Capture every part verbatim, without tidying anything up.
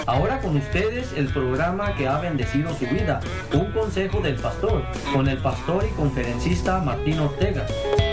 Ahora con ustedes el programa que ha bendecido su vida, Un Consejo del Pastor, con el pastor y conferencista Martín Ortega.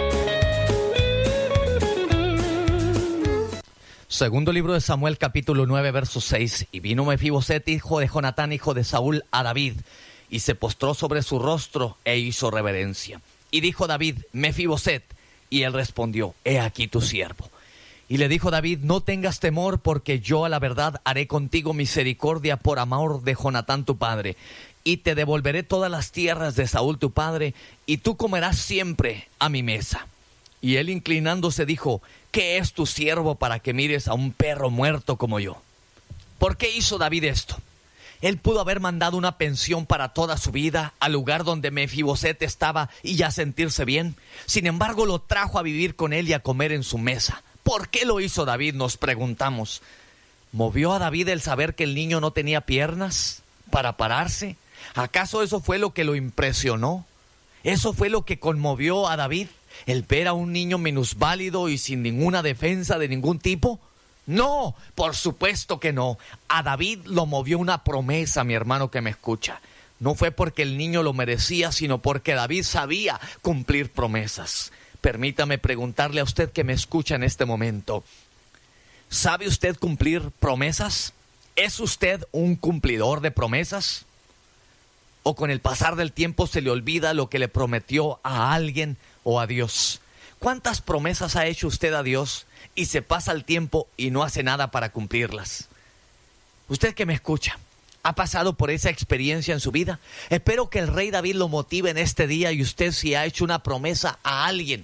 Segundo libro de Samuel, capítulo nueve, verso seis. Y vino Mefiboset, hijo de Jonatán, hijo de Saúl, a David, y se postró sobre su rostro e hizo reverencia. Y dijo David: Mefiboset. Y él respondió: He aquí tu siervo. Y le dijo David: No tengas temor, porque yo a la verdad haré contigo misericordia por amor de Jonatán tu padre, y te devolveré todas las tierras de Saúl tu padre, y tú comerás siempre a mi mesa. Y él, inclinándose, dijo: ¿Qué es tu siervo para que mires a un perro muerto como yo? ¿Por qué hizo David esto? Él pudo haber mandado una pensión para toda su vida al lugar donde Mefiboset estaba y ya sentirse bien. Sin embargo, lo trajo a vivir con él y a comer en su mesa. ¿Por qué lo hizo David?, nos preguntamos. ¿Movió a David el saber que el niño no tenía piernas para pararse? ¿Acaso eso fue lo que lo impresionó? ¿Eso fue lo que conmovió a David? ¿El ver a un niño minusválido y sin ninguna defensa de ningún tipo? No, por supuesto que no. A David lo movió una promesa, mi hermano que me escucha. No fue porque el niño lo merecía, sino porque David sabía cumplir promesas. Permítame preguntarle a usted que me escucha en este momento: ¿sabe usted cumplir promesas? ¿Es usted un cumplidor de promesas? ¿O con el pasar del tiempo se le olvida lo que le prometió a alguien o a Dios? ¿Cuántas promesas ha hecho usted a Dios y se pasa el tiempo y no hace nada para cumplirlas? Usted que me escucha, ¿ha pasado por esa experiencia en su vida? Espero que el rey David lo motive en este día, y usted, si ha hecho una promesa a alguien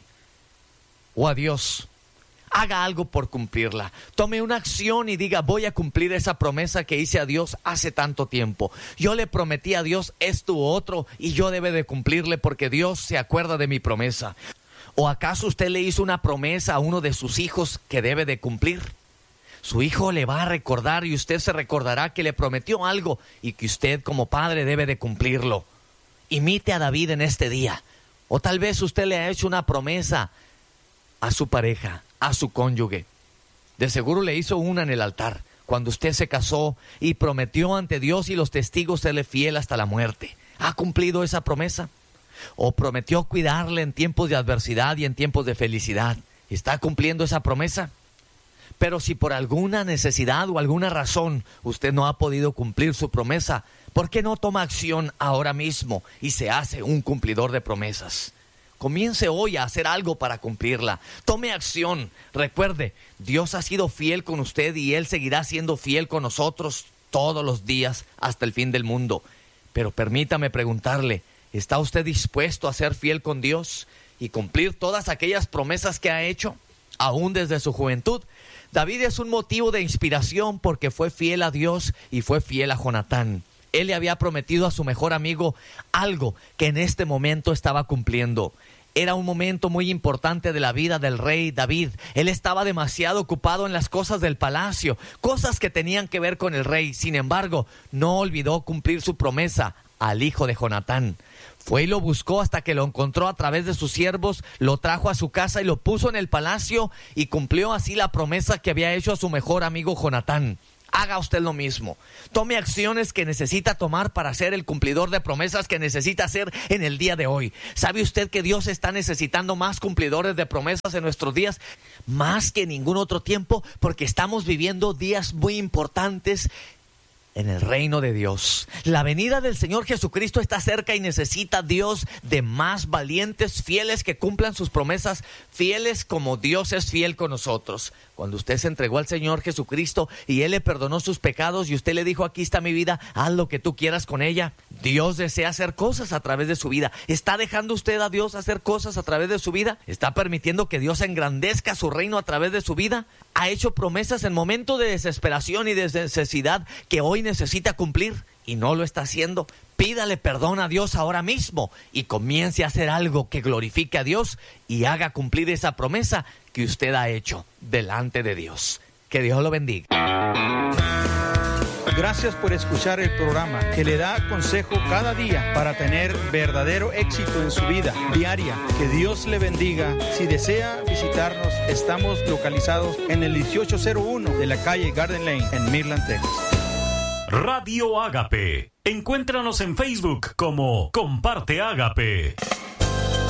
o a Dios, haga algo por cumplirla. Tome una acción y diga: voy a cumplir esa promesa que hice a Dios hace tanto tiempo. Yo le prometí a Dios esto u otro y yo debe de cumplirle porque Dios se acuerda de mi promesa. ¿O acaso usted le hizo una promesa a uno de sus hijos que debe de cumplir? Su hijo le va a recordar y usted se recordará que le prometió algo y que usted como padre debe de cumplirlo. Imite a David en este día. O tal vez usted le ha hecho una promesa a su pareja, a su cónyuge. De seguro le hizo una en el altar, cuando usted se casó y prometió ante Dios y los testigos serle fiel hasta la muerte. ¿Ha cumplido esa promesa? ¿O prometió cuidarle en tiempos de adversidad y en tiempos de felicidad? ¿Está cumpliendo esa promesa? Pero si por alguna necesidad o alguna razón usted no ha podido cumplir su promesa, ¿por qué no toma acción ahora mismo y se hace un cumplidor de promesas? Comience hoy a hacer algo para cumplirla. Tome acción. Recuerde, Dios ha sido fiel con usted y Él seguirá siendo fiel con nosotros todos los días hasta el fin del mundo. Pero permítame preguntarle: ¿está usted dispuesto a ser fiel con Dios y cumplir todas aquellas promesas que ha hecho, aún desde su juventud? David es un motivo de inspiración porque fue fiel a Dios y fue fiel a Jonatán. Él le había prometido a su mejor amigo algo que en este momento estaba cumpliendo. Era un momento muy importante de la vida del rey David. Él estaba demasiado ocupado en las cosas del palacio, cosas que tenían que ver con el rey. Sin embargo, no olvidó cumplir su promesa al hijo de Jonatán. Fue y lo buscó hasta que lo encontró a través de sus siervos, lo trajo a su casa y lo puso en el palacio, y cumplió así la promesa que había hecho a su mejor amigo Jonatán. Haga usted lo mismo. Tome acciones que necesita tomar para ser el cumplidor de promesas que necesita hacer en el día de hoy. ¿Sabe usted que Dios está necesitando más cumplidores de promesas en nuestros días? Más que ningún otro tiempo, porque estamos viviendo días muy importantes en el reino de Dios. La venida del Señor Jesucristo está cerca y necesita Dios de más valientes, fieles, que cumplan sus promesas, fieles como Dios es fiel con nosotros. Cuando usted se entregó al Señor Jesucristo y Él le perdonó sus pecados y usted le dijo: aquí está mi vida, haz lo que tú quieras con ella. Dios desea hacer cosas a través de su vida. ¿Está dejando usted a Dios hacer cosas a través de su vida? ¿Está permitiendo que Dios engrandezca su reino a través de su vida? ¿Ha hecho promesas en momentos de desesperación y de necesidad que hoy necesita cumplir y no lo está haciendo? Pídale perdón a Dios ahora mismo y comience a hacer algo que glorifique a Dios y haga cumplir esa promesa que usted ha hecho delante de Dios. Que Dios lo bendiga. Gracias por escuchar el programa que le da consejo cada día para tener verdadero éxito en su vida diaria. Que Dios le bendiga. Si desea visitarnos, estamos localizados en el dieciocho cero uno de la calle Garden Lane en Midland, Texas. Radio Ágape. Encuéntranos en Facebook como Comparte Ágape.